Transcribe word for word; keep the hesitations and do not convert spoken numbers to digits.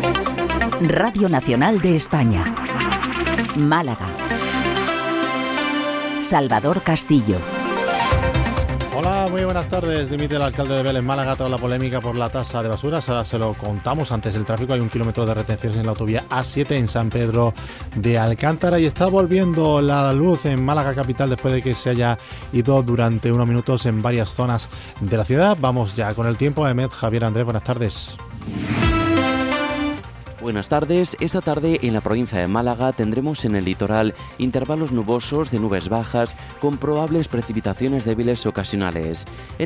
Radio Nacional de España. Málaga. Salvador Castillo. Hola, muy buenas tardes. Dimite el alcalde de Vélez, Málaga, tras la polémica por la tasa de basuras. Ahora se lo contamos. Antes del tráfico hay un kilómetro de retenciones en la autovía A siete en San Pedro de Alcántara y está volviendo la luz en Málaga capital después de que se haya ido durante unos minutos en varias zonas de la ciudad. Vamos ya con el tiempo. Ahmed, Javier, Andrés, buenas tardes. Buenas tardes. Esta tarde en la provincia de Málaga tendremos en el litoral intervalos nubosos de nubes bajas con probables precipitaciones débiles ocasionales.